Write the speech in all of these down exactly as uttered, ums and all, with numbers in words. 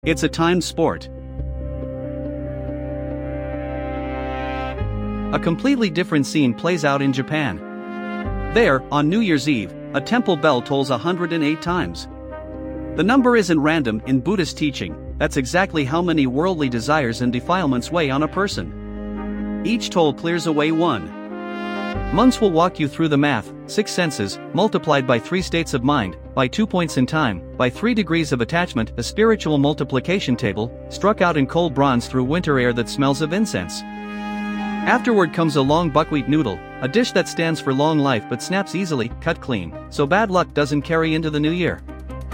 It's a timed sport. A completely different scene plays out in Japan. There, on New Year's Eve, a temple bell tolls one hundred eight times. The number isn't random in Buddhist teaching, that's exactly how many worldly desires and defilements weigh on a person. Each toll clears away one. Monks will walk you through the math: six senses, multiplied by three states of mind, by two points in time, by three degrees of attachment, a spiritual multiplication table, struck out in cold bronze through winter air that smells of incense. Afterward comes a long buckwheat noodle, a dish that stands for long life but snaps easily, cut clean, so bad luck doesn't carry into the new year.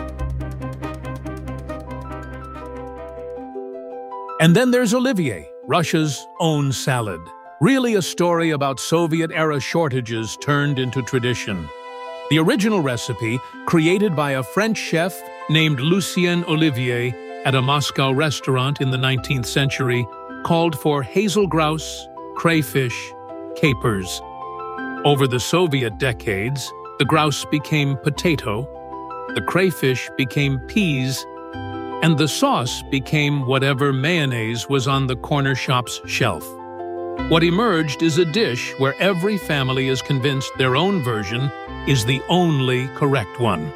And then there's Olivier, Russia's own salad. Really a story about Soviet-era shortages turned into tradition. The original recipe, created by a French chef named Lucien Olivier at a Moscow restaurant in the nineteenth century, called for hazel grouse, crayfish, capers. Over the Soviet decades, the grouse became potato, the crayfish became peas, and the sauce became whatever mayonnaise was on the corner shop's shelf. What emerged is a dish where every family is convinced their own version is the only correct one.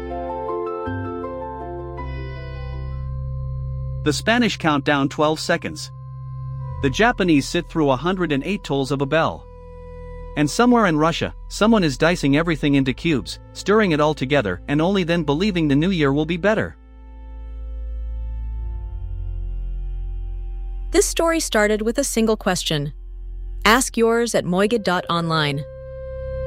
The Spanish count down twelve seconds. The Japanese sit through one hundred eight tolls of a bell. And somewhere in Russia, someone is dicing everything into cubes, stirring it all together, and only then believing the new year will be better. This story started with a single question. Ask yours at moigid dot online.